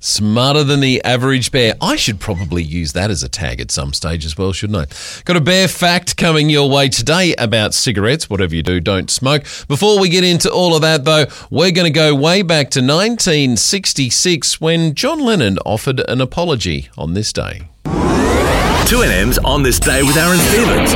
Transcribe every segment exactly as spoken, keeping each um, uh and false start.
Smarter than the average bear. I should probably use that as a tag at some stage as well, shouldn't I? Got a bear fact coming your way today about cigarettes. Whatever you do, don't smoke. Before we get into all of that, though, we're going to go way back to nineteen sixty-six when John Lennon offered an apology on this day. two N M's on this day with Aaron Stevens.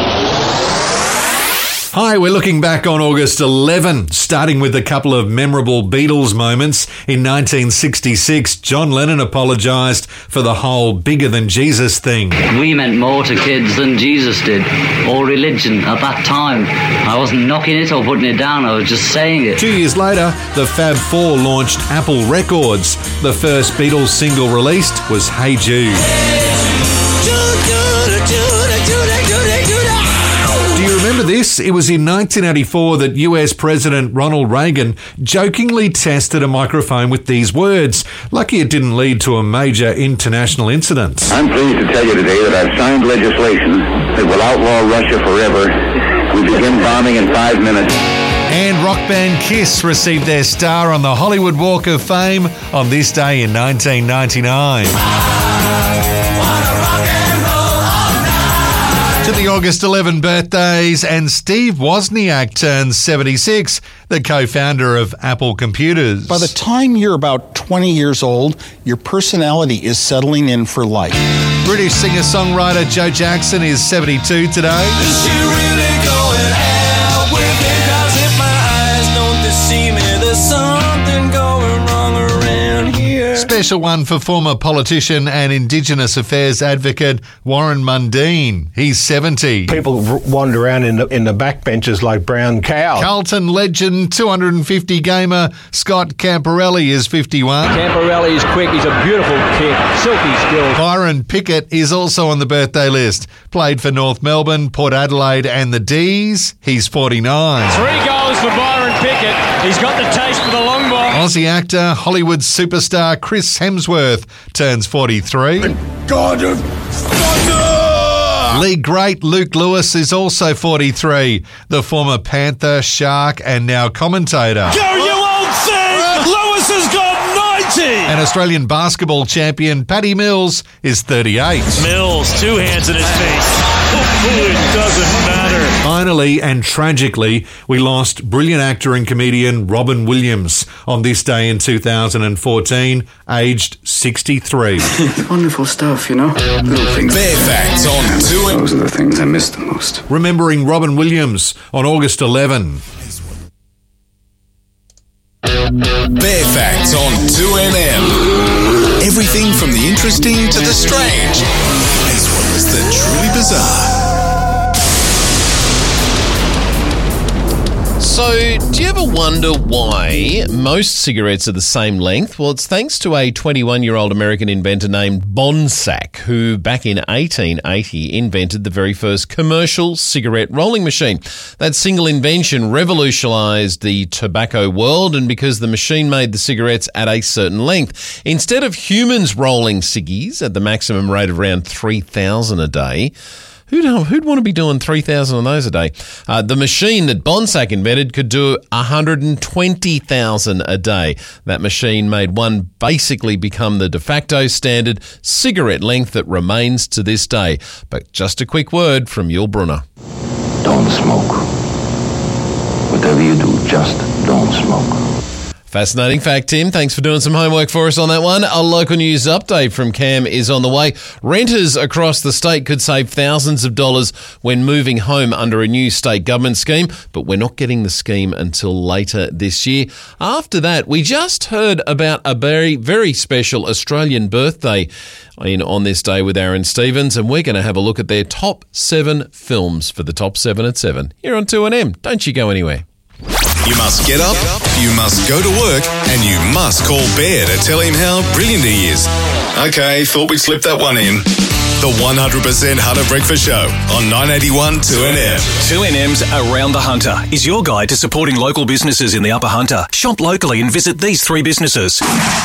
Hi, we're looking back on August eleventh, starting with a couple of memorable Beatles moments. In nineteen sixty-six, John Lennon apologised for the whole bigger than Jesus thing. We meant more to kids than Jesus did, or religion at that time. I wasn't knocking it or putting it down, I was just saying it. Two years later, the Fab Four launched Apple Records. The first Beatles single released was Hey Jude. Do you remember this? It was in nineteen eighty-four that U S President Ronald Reagan jokingly tested a microphone with these words. Lucky it didn't lead to a major international incident. I'm pleased to tell you today that I've signed legislation that will outlaw Russia forever. We begin bombing in five minutes. And rock band Kiss received their star on the Hollywood Walk of Fame on this day in nineteen ninety-nine. To the August eleventh birthdays, and Steve Wozniak turns seventy-six, the co-founder of Apple Computers. By the time you're about twenty years old, your personality is settling in for life. British singer-songwriter Joe Jackson is seventy-two today. Is she really going out with me? 'Cause if my eyes don't deceive me, there's something going wrong around here. Special one for former politician and Indigenous Affairs advocate Warren Mundine. He's seventy. People r- wander around in the, in the backbenches like brown cows. Carlton legend, two hundred fifty gamer Scott Camporelli is fifty-one. Camporelli is quick. He's a beautiful kick. Silky skills. Byron Pickett is also on the birthday list. Played for North Melbourne, Port Adelaide and the D's. He's forty-nine. Three goals for Byron Pickett. He's got the taste for the long ball. Aussie actor, Hollywood superstar Chris Hemsworth turns forty-three. The God of Thunder! League great Luke Lewis is also forty-three. The former Panther, Shark and now commentator. Go, you old thing! Lewis has got ninety! And Australian basketball champion Paddy Mills is thirty-eight. Mills, two hands in his face. It doesn't matter. Finally and tragically, we lost brilliant actor and comedian Robin Williams on this day in two thousand fourteen, aged sixty-three. Wonderful stuff, you know? Little things. Bear facts on two N M. Those are the things I miss the most. Remembering Robin Williams on August eleventh. Bear facts on two N M. Everything from the interesting to the strange, as well as the truly bizarre. So, do you ever wonder why most cigarettes are the same length? Well, it's thanks to a twenty-one-year-old American inventor named Bonsack, who back in eighteen eighty invented the very first commercial cigarette rolling machine. That single invention revolutionized the tobacco world, and because the machine made the cigarettes at a certain length, instead of humans rolling ciggies at the maximum rate of around three thousand a day, Who'd, who'd want to be doing three thousand of those a day? Uh, the machine that Bonsack invented could do one hundred twenty thousand a day. That machine made one basically become the de facto standard cigarette length that remains to this day. But just a quick word from Yul Brynner. Don't smoke. Whatever you do, just don't smoke. Fascinating fact, Tim. Thanks for doing some homework for us on that one. A local news update from Cam is on the way. Renters across the state could save thousands of dollars when moving home under a new state government scheme, but we're not getting the scheme until later this year. After that, we just heard about a very, very special Australian birthday in On This Day with Aaron Stevens, and we're going to have a look at their top seven films for the top seven at seven here on two N M. Don't you go anywhere. You must get up, you must go to work, and you must call Bear to tell him how brilliant he is. Okay, thought we'd slip that one in. The one hundred percent Hunter Breakfast Show on nine eighty-one two N M. two N M's Around the Hunter is your guide to supporting local businesses in the Upper Hunter. Shop locally and visit these three businesses.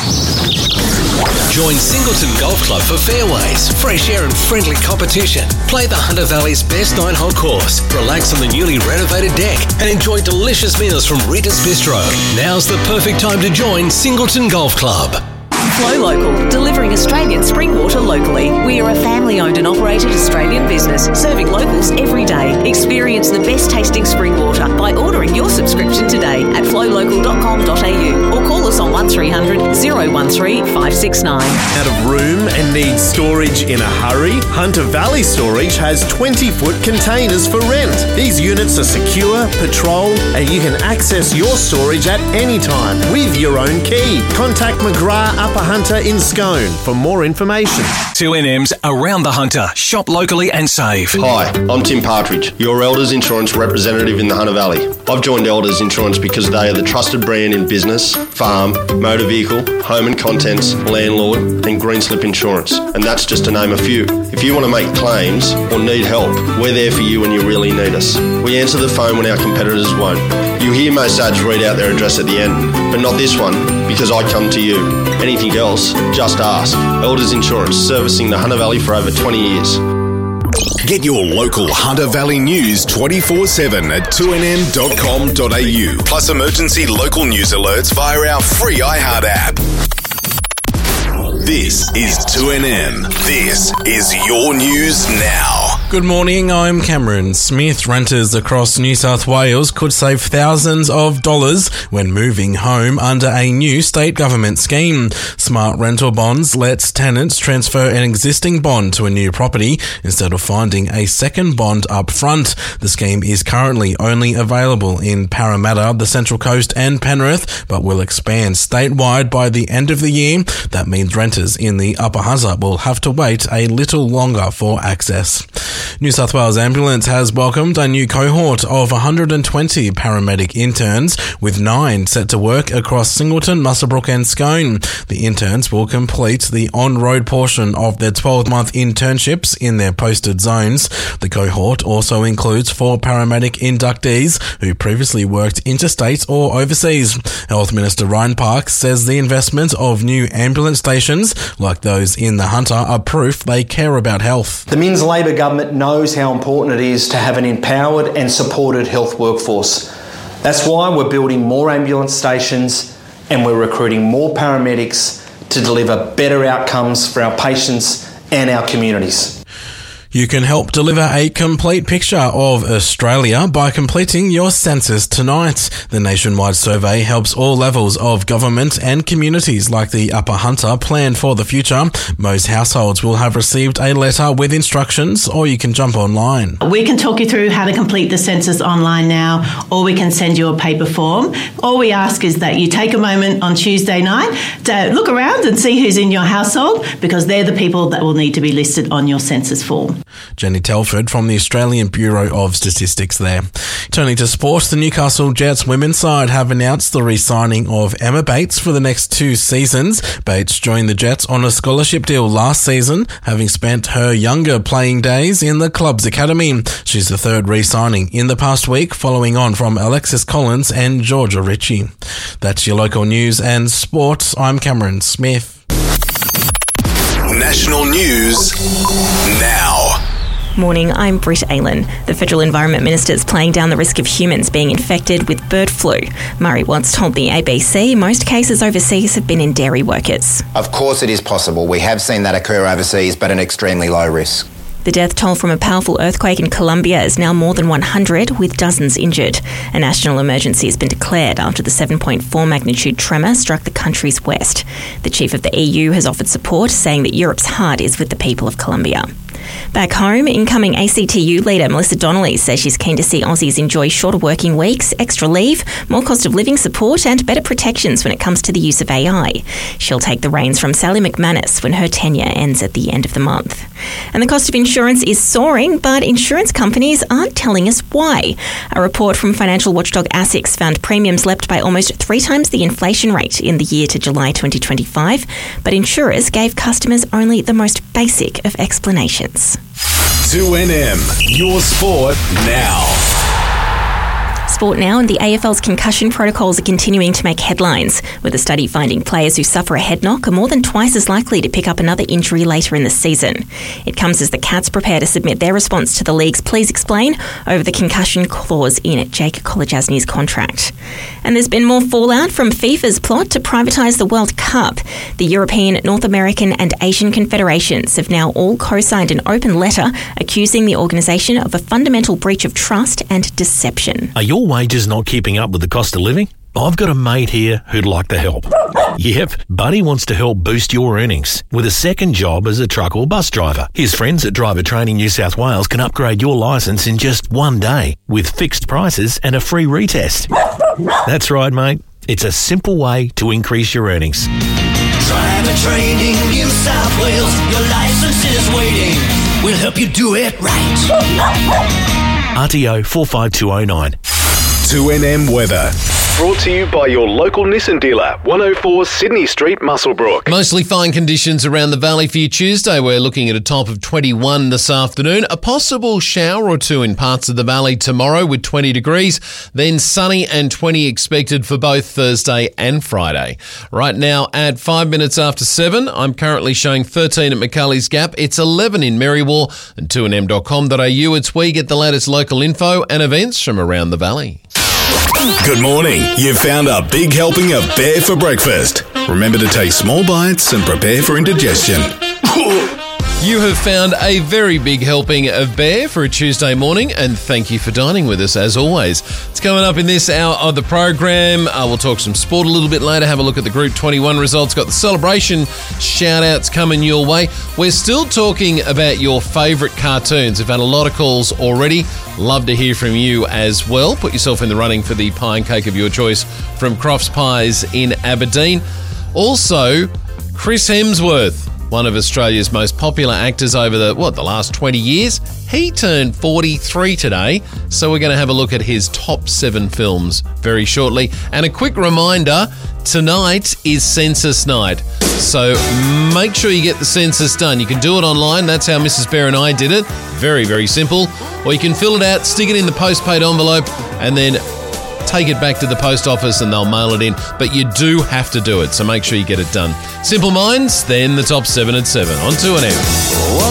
Join Singleton Golf Club for fairways, fresh air and friendly competition. Play the Hunter Valley's best nine-hole course, relax on the newly renovated deck and enjoy delicious meals from Rita's Bistro. Now's the perfect time to join Singleton Golf Club. Flow Local, delivering Australian spring water locally. We are a family-owned and operated Australian business, serving locals every day. Experience the best tasting spring water by ordering your subscription today at flow local dot com dot a u or call us on one three hundred, oh one three, five six nine. Out of room and needs storage in a hurry? Hunter Valley Storage has twenty-foot containers for rent. These units are secure, patrolled, and you can access your storage at any time with your own key. Contact McGrath Upper Hunter in Scone for more information. two N M's Around the Hunter. Shop locally and save. Hi, I'm Tim Partridge, your Elders Insurance representative in the Hunter Valley. I've joined Elders Insurance because they are the trusted brand in business, farm, motor vehicle, home and contents, landlord and green slip insurance. And that's just to name a few. If you want to make claims or need help, we're there for you when you really need us. We answer the phone when our competitors won't. You hear most ads read out their address at the end, but not this one, because I come to you. Anything else, just ask. Elders Insurance, servicing the Hunter Valley for over twenty years. Get your local Hunter Valley news twenty-four seven at two n m dot com dot a u. Plus emergency local news alerts via our free iHeart app. This is two N M. This is your news now. Good morning, I'm Cameron Smith. Renters across New South Wales could save thousands of dollars when moving home under a new state government scheme. Smart Rental Bonds lets tenants transfer an existing bond to a new property instead of finding a second bond up front. The scheme is currently only available in Parramatta, the Central Coast and Penrith, but will expand statewide by the end of the year. That means renters in the Upper Hunter will have to wait a little longer for access. New South Wales Ambulance has welcomed a new cohort of one hundred twenty paramedic interns, with nine set to work across Singleton, Muswellbrook and Scone. The interns will complete the on-road portion of their twelve-month internships in their posted zones. The cohort also includes four paramedic inductees who previously worked interstate or overseas. Health Minister Ryan Parks says the investment of new ambulance stations, like those in the Hunter, are proof they care about health. The Minns Labor government knows how important it is to have an empowered and supported health workforce. That's why we're building more ambulance stations and we're recruiting more paramedics to deliver better outcomes for our patients and our communities. You can help deliver a complete picture of Australia by completing your census tonight. The nationwide survey helps all levels of government and communities like the Upper Hunter plan for the future. Most households will have received a letter with instructions, or you can jump online. We can talk you through how to complete the census online now, or we can send you a paper form. All we ask is that you take a moment on Tuesday night to look around and see who's in your household, because they're the people that will need to be listed on your census form. Jenny Telford from the Australian Bureau of Statistics there. Turning to sport, the Newcastle Jets women's side have announced the re-signing of Emma Bates for the next two seasons. Bates joined the Jets on a scholarship deal last season, having spent her younger playing days in the club's academy. She's the third re-signing in the past week, following on from Alexis Collins and Georgia Ritchie. That's your local news and sport. I'm Cameron Smith. National news now. Morning, I'm Britt Aylan. The Federal Environment Minister is playing down the risk of humans being infected with bird flu. Murray once told the A B C most cases overseas have been in dairy workers. Of course it is possible. We have seen that occur overseas, but an extremely low risk. The death toll from a powerful earthquake in Colombia is now more than one hundred, with dozens injured. A national emergency has been declared after the seven point four magnitude tremor struck the country's west. The chief of the E U has offered support, saying that Europe's heart is with the people of Colombia. Back home, incoming A C T U leader Melissa Donnelly says she's keen to see Aussies enjoy shorter working weeks, extra leave, more cost of living support and better protections when it comes to the use of A I. She'll take the reins from Sally McManus when her tenure ends at the end of the month. And the cost of insurance is soaring, but insurance companies aren't telling us why. A report from financial watchdog ASICS found premiums leapt by almost three times the inflation rate in the year to July twenty twenty-five, but insurers gave customers only the most basic of explanations. two N M, your sport now. sport now, and the A F L's concussion protocols are continuing to make headlines, with a study finding players who suffer a head knock are more than twice as likely to pick up another injury later in the season. It comes as the Cats prepare to submit their response to the league's Please Explain over the concussion clause in Jake Kolodjasny's contract. And there's been more fallout from FIFA's plot to privatise the World Cup. The European, North American and Asian confederations have now all co-signed an open letter accusing the organisation of a fundamental breach of trust and deception. Are your wages not keeping up with the cost of living? I've got a mate here who'd like to help. Yep, Buddy wants to help boost your earnings with a second job as a truck or bus driver. His friends at Driver Training New South Wales can upgrade your licence in just one day with fixed prices and a free retest. That's right, mate. It's a simple way to increase your earnings. Driver Training New South Wales, your licence is waiting. We'll help you do it right. R T O four five two oh nine. two N M weather. Brought to you by your local Nissan dealer, one oh four Sydney Street, Muswellbrook. Mostly fine conditions around the valley for you Tuesday. We're looking at a top of twenty-one this afternoon. A possible shower or two in parts of the valley tomorrow with twenty degrees. Then sunny and twenty expected for both Thursday and Friday. Right now at five minutes after seven, I'm currently showing thirteen at McCulley's Gap. It's eleven in Merriwar and two N M dot com dot a u. It's where you get the latest local info and events from around the valley. Good morning. You've found a big helping of bear for breakfast. Remember to take small bites and prepare for indigestion. You have found a very big helping of bear for a Tuesday morning, and thank you for dining with us as always. It's coming up in this hour of the program. Uh, we'll talk some sport a little bit later, have a look at the Group twenty-one results, got the celebration shout-outs coming your way. We're still talking about your favourite cartoons. We've had a lot of calls already. Love to hear from you as well. Put yourself in the running for the pie and cake of your choice from Crofts Pies in Aberdeen. Also, Chris Hemsworth, one of Australia's most popular actors over the, what, the last twenty years. He turned forty-three today, so we're going to have a look at his top seven films very shortly. And a quick reminder, tonight is census night, so make sure you get the census done. You can do it online. That's how Missus Bear and I did it. Very, very simple. Or you can fill it out, stick it in the postpaid envelope, and then take it back to the post office and they'll mail it in. But you do have to do it, so make sure you get it done. Simple Minds, then the top seven at seven on two N M.